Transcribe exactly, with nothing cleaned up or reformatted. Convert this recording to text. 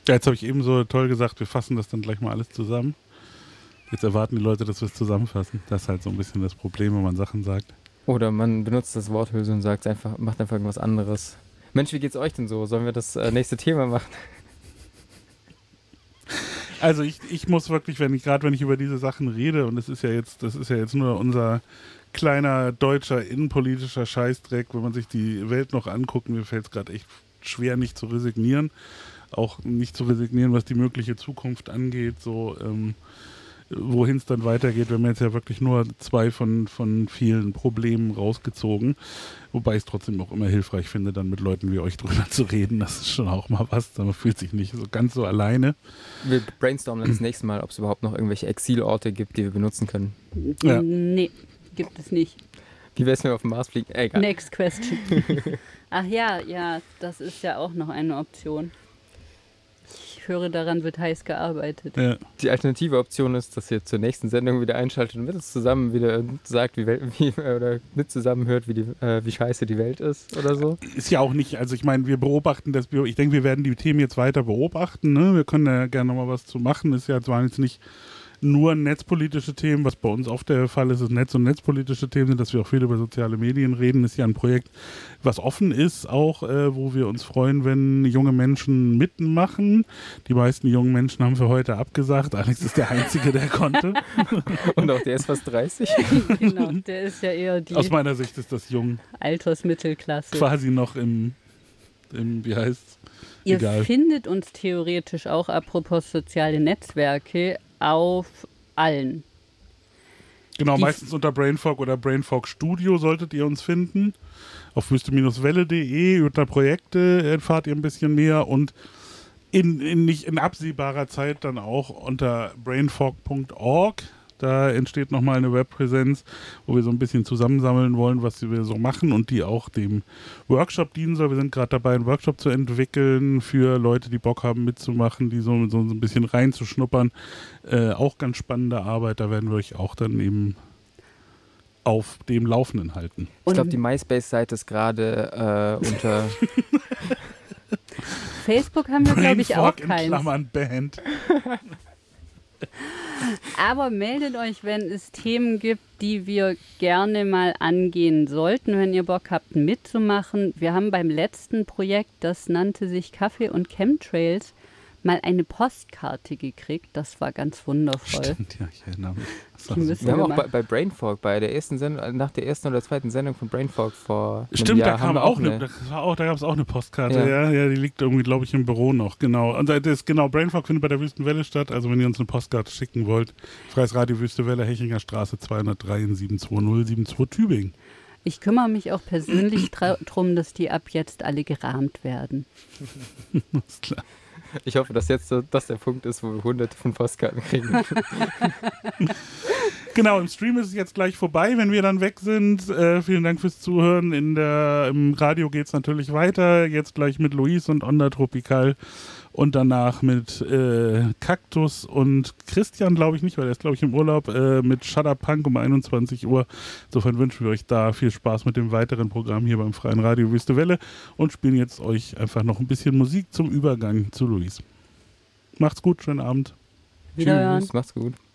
Ja, jetzt habe ich eben so toll gesagt, wir fassen das dann gleich mal alles zusammen. Jetzt erwarten die Leute, dass wir es zusammenfassen. Das ist halt so ein bisschen das Problem, wenn man Sachen sagt. Oder man benutzt das Worthülse und sagt einfach, macht einfach irgendwas anderes. Mensch, wie geht's euch denn so? Sollen wir das äh, nächste Thema machen? Also ich, ich muss wirklich, wenn ich gerade wenn ich über diese Sachen rede, und das ist ja jetzt, das ist ja jetzt nur unser kleiner deutscher innenpolitischer Scheißdreck, wenn man sich die Welt noch anguckt, mir fällt es gerade echt schwer, nicht zu resignieren. Auch nicht zu resignieren, was die mögliche Zukunft angeht, so ähm, wohin es dann weitergeht. Wir haben jetzt ja wirklich nur zwei von, von vielen Problemen rausgezogen. Wobei ich es trotzdem auch immer hilfreich finde, dann mit Leuten wie euch drüber zu reden. Das ist schon auch mal was. Man fühlt sich nicht so ganz so alleine. Wir brainstormen das nächste Mal, ob es überhaupt noch irgendwelche Exilorte gibt, die wir benutzen können. Ja. Nee, gibt es nicht. Wie wär's, wenn wir auf den Mars fliegen? Äh, egal. Next question. Ach ja, ja, das ist ja auch noch eine Option. Ich höre, daran wird heiß gearbeitet. Ja. Die alternative Option ist, dass ihr zur nächsten Sendung wieder einschaltet und mit uns zusammen wieder sagt, wie, Welt, wie oder mit zusammenhört, wie, die, äh, wie scheiße die Welt ist oder so. Ist ja auch nicht, also ich meine, wir beobachten das, ich denke, wir werden die Themen jetzt weiter beobachten, ne? Wir können ja gerne noch mal was zu machen, ist ja zwar jetzt nicht nur netzpolitische Themen, was bei uns oft der Fall ist, dass Netz- und netzpolitische Themen sind, dass wir auch viel über soziale Medien reden, ist ja ein Projekt, was offen ist, auch äh, wo wir uns freuen, wenn junge Menschen mitmachen. Die meisten jungen Menschen haben für heute abgesagt, Alex ist der Einzige, der konnte. Und auch der ist fast dreißig. Genau, der ist ja eher die Aus meiner Sicht ist das jung, Altersmittelklasse. quasi noch im, im wie heißt's? Ihr Egal. findet uns theoretisch auch, apropos soziale Netzwerke, auf allen. Genau, Die- meistens unter Brainfog oder Brainfog Studio solltet ihr uns finden. Auf wüste welle punkt de unter Projekte erfahrt ihr ein bisschen mehr und in, in nicht in absehbarer Zeit dann auch unter brainfog punkt org. Da entsteht nochmal eine Webpräsenz, wo wir so ein bisschen zusammensammeln wollen, was wir so machen und die auch dem Workshop dienen soll. Wir sind gerade dabei, einen Workshop zu entwickeln für Leute, die Bock haben mitzumachen, die so, so ein bisschen reinzuschnuppern. Äh, auch ganz spannende Arbeit, da werden wir euch auch dann eben auf dem Laufenden halten. Ich glaube, die MySpace-Seite ist gerade äh, unter... Facebook haben wir, glaube ich, auch Brainfog in keins. Klammern Band. Aber meldet euch, wenn es Themen gibt, die wir gerne mal angehen sollten, wenn ihr Bock habt mitzumachen. Wir haben beim letzten Projekt, das nannte sich Kaffee und Chemtrails, mal eine Postkarte gekriegt. Das war ganz wundervoll. Stimmt, ja, ich erinnere mich. Das war Die super. müssen Wir haben auch mal- bei, bei Brainfog, bei der ersten Sendung, nach der ersten oder zweiten Sendung von Brainfog vor einem Stimmt, Jahr da kam haben wir auch eine, das war auch, da gab es auch eine Postkarte, ja. Ja. ja, die liegt irgendwie, glaube ich, im Büro noch, genau. Und das ist, genau, Brainfog findet bei der Wüstenwelle statt, also wenn ihr uns eine Postkarte schicken wollt, Freies Radio Wüstewelle, Hechinger Straße zweihundertdrei in sieben zwei null sieben zwei Tübingen. Ich kümmere mich auch persönlich darum, dass die ab jetzt alle gerahmt werden. Alles klar. Ich hoffe, dass jetzt so, das der Punkt ist, wo wir hunderte von Postkarten kriegen. Genau, im Stream ist es jetzt gleich vorbei, wenn wir dann weg sind. Äh, vielen Dank fürs Zuhören. In der, im Radio geht es natürlich weiter. Jetzt gleich mit Luis und Onda Tropical und danach mit äh, Kaktus und Christian, glaube ich nicht, weil er ist, glaube ich, im Urlaub, äh, mit Shudder Punk um einundzwanzig Uhr. Insofern wünschen wir euch da viel Spaß mit dem weiteren Programm hier beim Freien Radio Wüste Welle und spielen jetzt euch einfach noch ein bisschen Musik zum Übergang zu Luis. Macht's gut, schönen Abend. Wiederhören. Tschüss, macht's gut.